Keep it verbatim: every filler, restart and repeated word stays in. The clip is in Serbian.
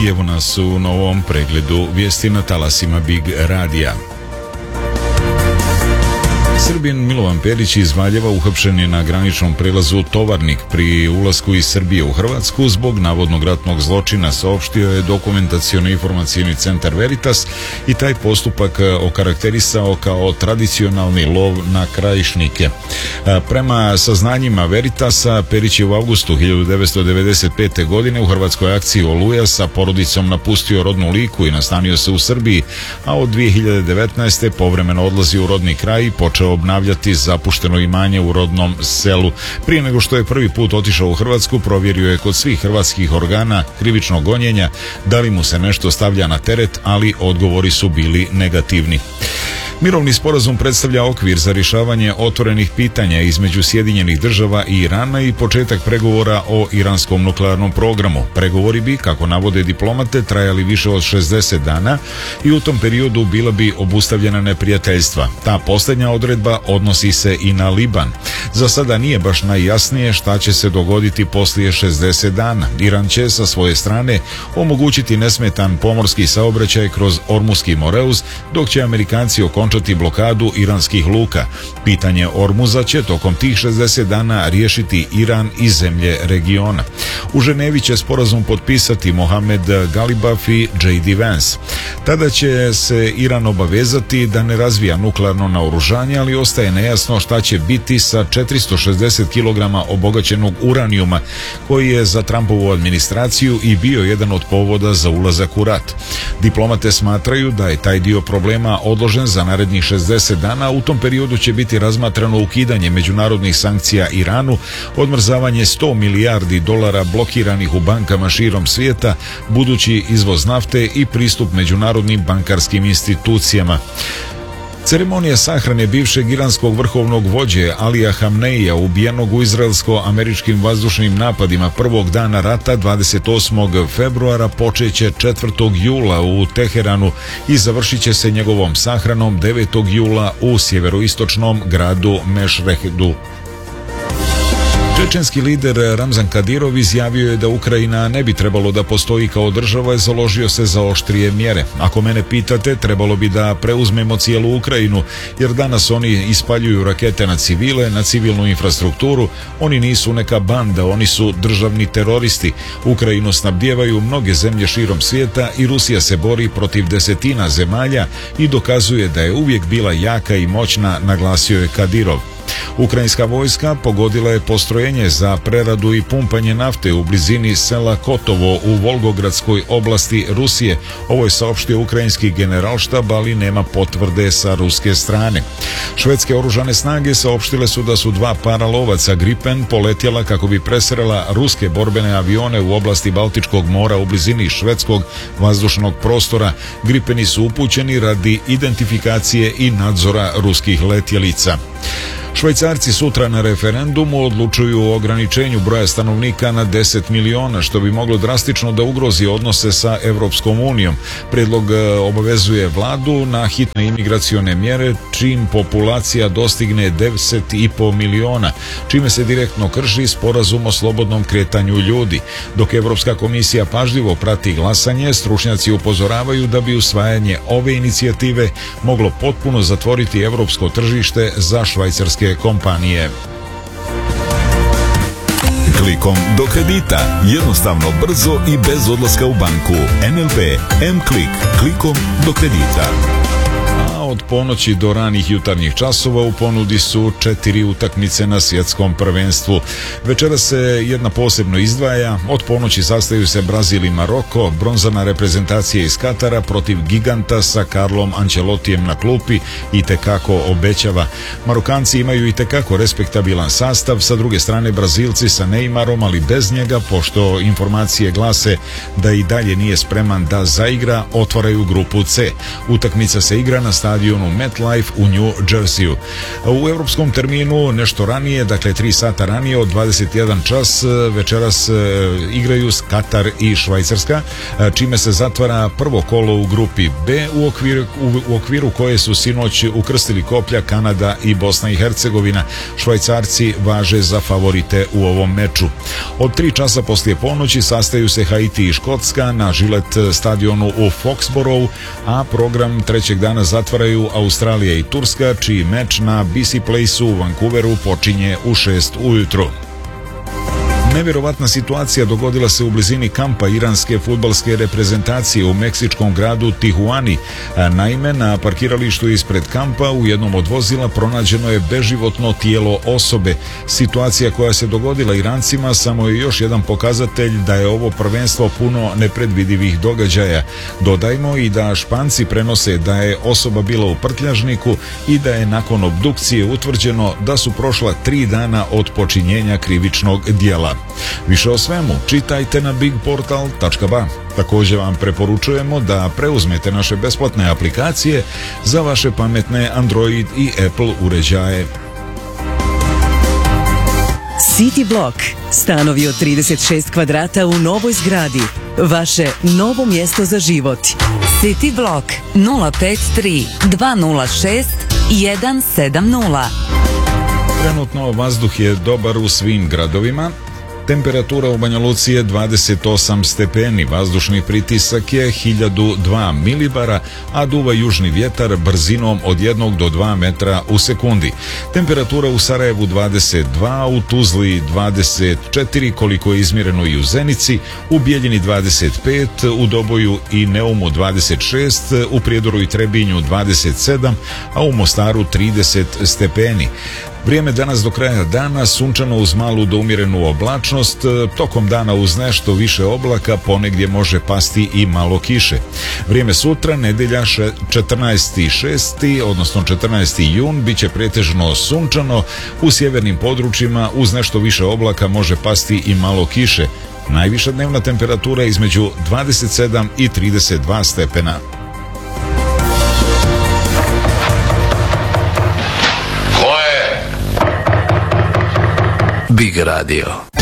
I evo nas u novom pregledu vijesti na talasima Big Radija. Srbin Milovan Perić iz Valjeva uhapšen je na graničnom prelazu Tovarnik pri ulasku iz Srbije u Hrvatsku zbog navodnog ratnog zločina, saopštio je dokumentaciono-informacijni centar Veritas i taj postupak okarakterisao kao tradicionalni lov na krajišnike. Prema saznanjima Veritasa, Perić je u avgustu hiljadu devetsto devedeset pete. godine u hrvatskoj akciji Oluja sa porodicom napustio rodnu Liku i nastanio se u Srbiji, a od dvije hiljade devetnaeste. povremeno odlazi u rodni kraj i počeo obnavljati zapušteno imanje u rodnom selu. Prije nego što je prvi put otišao u Hrvatsku, provjerio je kod svih hrvatskih organa krivičnog gonjenja da li mu se nešto stavlja na teret, ali odgovori su bili negativni. Mirovni sporazum predstavlja okvir za rješavanje otvorenih pitanja između Sjedinjenih država i Irana i početak pregovora o iranskom nuklearnom programu. Pregovori bi, kako navode diplomate, trajali više od šezdeset dana i u tom periodu bila bi obustavljena neprijateljstva. Ta posljednja odredba odnosi se i na Liban. Za sada nije baš najjasnije šta će se dogoditi poslije šezdeset dana. Iran će sa svoje strane omogućiti nesmetan pomorski saobraćaj kroz Ormuski Moreuz, dok će Amerikanci okončati blokadu iranskih luka. Pitanje Ormuza će tokom tih šezdeset dana riješiti Iran i zemlje regiona. U Ženevi će sporazum potpisati Mohamed Galibaf i J D Vance. Tada će se Iran obavezati da ne razvija nuklearno naoružanje, ali ostaje nejasno šta će biti sa četiristo šezdeset kilograma obogaćenog uranijuma, koji je za Trumpovu administraciju i bio jedan od povoda za ulazak u rat. Diplomate smatraju da je taj dio problema odložen za narednih šezdeset dana. U tom periodu će biti razmatrano ukidanje međunarodnih sankcija Iranu, odmrzavanje sto milijardi dolara blokiranih u bankama širom svijeta, budući izvoz nafte i pristup međunarodnim bankarskim institucijama. Ceremonija sahrane bivšeg iranskog vrhovnog vođe Alija Hamneija, ubijenog u izraelsko-američkim vazdušnim napadima prvog dana rata dvadeset osmog februara, počeće četvrtog jula u Teheranu i završit će se njegovom sahranom devetog jula u sjeveroistočnom gradu Mešhedu. Čečenski lider Ramzan Kadirov izjavio je da Ukrajina ne bi trebalo da postoji kao država i založio se za oštrije mjere. Ako mene pitate, trebalo bi da preuzmemo cijelu Ukrajinu, jer danas oni ispaljuju rakete na civile, na civilnu infrastrukturu. Oni nisu neka banda, oni su državni teroristi. Ukrajinu snabdijevaju mnoge zemlje širom svijeta i Rusija se bori protiv desetina zemalja i dokazuje da je uvijek bila jaka i moćna, naglasio je Kadirov. Ukrajinska vojska pogodila je postrojenje za preradu i pumpanje nafte u blizini sela Kotovo u Volgogradskoj oblasti Rusije. Ovo je saopštio ukrajinski generalštab, ali nema potvrde sa ruske strane. Švedske oružane snage saopštile su da su dva para lovaca Gripen poletjela kako bi presrela ruske borbene avione u oblasti Baltičkog mora u blizini švedskog vazdušnog prostora. Gripeni su upućeni radi identifikacije i nadzora ruskih letjelica. Švajcarci sutra na referendumu odlučuju o ograničenju broja stanovnika na deset miliona, što bi moglo drastično da ugrozi odnose sa Evropskom unijom. Prijedlog obavezuje vladu na hitne imigracione mjere čim populacija dostigne deset i po miliona, čime se direktno krši sporazum o slobodnom kretanju ljudi. Dok Evropska komisija pažljivo prati glasanje, stručnjaci upozoravaju da bi usvajanje ove inicijative moglo potpuno zatvoriti evropsko tržište za švajcarske kompanije. Klikom do kredita. Jednostavno, brzo i bez odlaska u banku. N L B M-Klik. Klikom do kredita. Od ponoći do ranih jutarnjih časova u ponudi su četiri utakmice na svjetskom prvenstvu. Večera se jedna posebno izdvaja. Od ponoći sastaju se Brazil i Maroko, bronzana reprezentacija iz Katara protiv giganta sa Carlom Ancelottijem na klupi i tekako obećava. Marokanci imaju i tekako respektabilan sastav, sa druge strane Brazilci sa Neymarom, ali bez njega, pošto informacije glase da i dalje nije spreman da zaigra, otvaraju grupu C. Utakmica se igra na stadionu stadionu MetLife u New Jerseyu. U evropskom terminu nešto ranije, dakle tri sata ranije, od dvadeset jedan čas večeras igraju Katar i Švajcarska, čime se zatvara prvo kolo u grupi B, u okviru, u okviru koje su sinoć ukrstili koplja Kanada i Bosna i Hercegovina. Švajcarci važe za favorite u ovom meču. Od tri časa poslije ponoći sastaju se Haiti i Škotska na Gillette stadionu u Foxborough, a program trećeg dana zatvaraju Australija i Turska, čiji meč na B C Place-u u Vancouveru počinje u šest ujutro. Nevjerovatna situacija dogodila se u blizini kampa iranske fudbalske reprezentacije u meksičkom gradu Tijuani. Naime, na parkiralištu ispred kampa u jednom od vozila pronađeno je beživotno tijelo osobe. Situacija koja se dogodila Irancima samo je još jedan pokazatelj da je ovo prvenstvo puno nepredvidivih događaja. Dodajmo i da Španci prenose da je osoba bila u prtljažniku i da je nakon obdukcije utvrđeno da su prošla tri dana od počinjenja krivičnog djela. Više o svemu čitajte na big portal tačka ba. Također vam preporučujemo da preuzmete naše besplatne aplikacije za vaše pametne Android i Apple uređaje. City Block. Stanovi od trideset šest kvadrata u novoj zgradi. Vaše novo mjesto za život. City Block nula pet tri dva nula šest jedan sedam nula. Trenutno vazduh je dobar u svim gradovima. Temperatura u Banja Luci je dvadeset osam stepeni, vazdušni pritisak je hiljadu dva milibara, a duva južni vjetar brzinom od jednog do dva metra u sekundi. Temperatura u Sarajevu dvadeset dva, u Tuzli dvadeset četiri, koliko je izmjereno i u Zenici, u Bijeljini dvadeset pet, u Doboju i Neumu dvadeset šest, u Prijedoru i Trebinju dvadeset sedam, a u Mostaru trideset stepeni. Vrijeme danas do kraja dana sunčano uz malu do umjerenu oblačnost, tokom dana uz nešto više oblaka, ponegdje može pasti i malo kiše. Vrijeme sutra, nedjelja četrnaesti šesti, odnosno četrnaesti jun, bit će pretežno sunčano, u sjevernim područjima uz nešto više oblaka može pasti i malo kiše. Najviša dnevna temperatura između dvadeset sedam i trideset dva stepena. Big Radio.